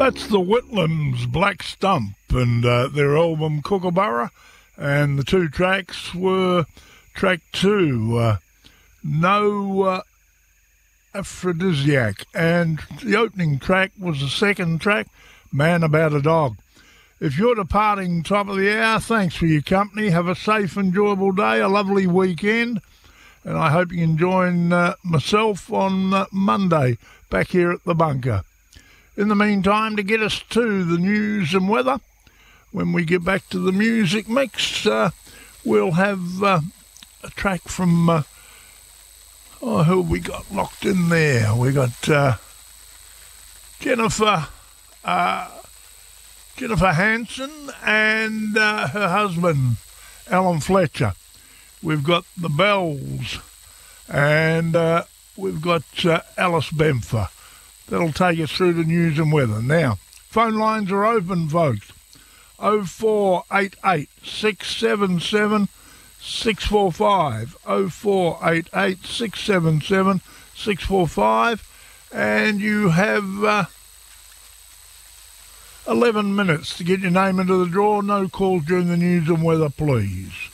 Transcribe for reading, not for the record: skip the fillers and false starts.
That's the Whitlams Black Stump and their album Kookaburra, and the two tracks were track 2, No Aphrodisiac, and the opening track was the second track, Man About a Dog. If you're departing top of the hour, thanks for your company. Have a safe, enjoyable day, a lovely weekend, and I hope you can join myself on Monday back here at the bunker. In the meantime, to get us to the news and weather, when we get back to the music mix, we'll have a track from, who have we got locked in there? We got Jennifer Hanson and her husband, Alan Fletcher. We've got the Bells, and we've got Alice Bempher. That'll take us through the news and weather. Now, phone lines are open, folks. 0488 677 645, 0488 677 645, and you have 11 minutes to get your name into the draw. No calls during the news and weather, please.